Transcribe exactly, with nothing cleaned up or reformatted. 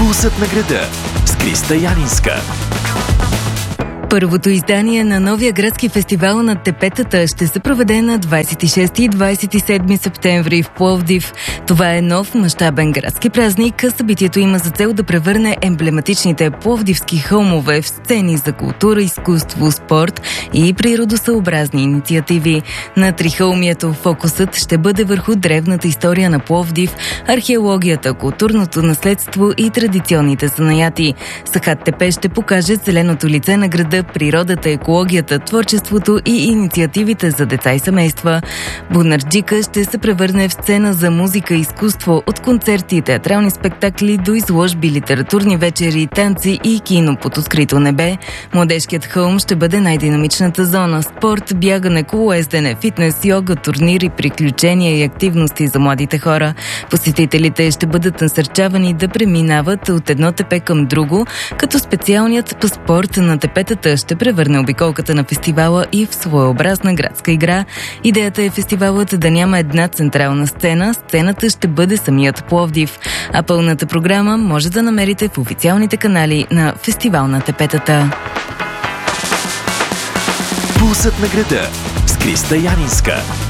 Пулсът на града с Криста Янинска. Първото издание на новия градски фестивал на тепетата ще се проведе на двадесет и шести и двадесет и седми септември в Пловдив. Това е нов мащабен градски празник. Събитието има за цел да превърне емблематичните пловдивски хълмове в сцени за култура, изкуство, спорт и природосъобразни инициативи. На Трихълмието фокусът ще бъде върху древната история на Пловдив, археологията, културното наследство и традиционните занаяти. Сахат Тепе ще покаже зеленото лице на града, природата, екологията, творчеството и инициативите за деца и семейства. Бунарджика ще се превърне в сцена за музика и изкуство, от концерти, театрални спектакли до изложби, литературни вечери, танци и кино под открито небе. Младежкият хълм ще бъде най-динамичната зона. Спорт, бягане, колоездене, фитнес, йога, турнири, приключения и активности за младите хора. Посетителите ще бъдат насърчавани да преминават от едно тепе към друго, като специалният паспорт на тепетата ще превърне обиколката на фестивала и в своеобразна градска игра. Идеята е фестивалът да няма една централна сцена, сцената ще бъде самият Пловдив. А пълната програма може да намерите в официалните канали на Фестивал на тепетата. Пулсът на града с Криста Янинска.